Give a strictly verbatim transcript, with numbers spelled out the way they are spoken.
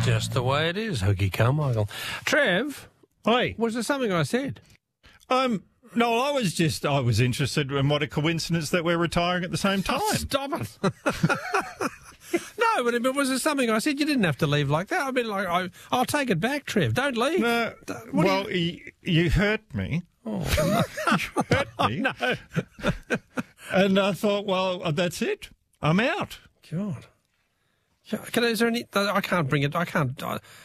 Just the way it is, Hookie Carmichael. Trev, Hey, was there something I said? um, no, I was just, I was interested in what a coincidence that we're retiring at the same time. Oh, stop it. No, but, but was there something I said? You didn't have to leave like that. I mean, like, I, I'll take it back, Trev. Don't leave. No, Don't- what do well, you... You, hurt me. Oh, You hurt me. no. And I thought, well, that's it. I'm out. God. Yeah, can, is there any... I can't bring it... I can't... I,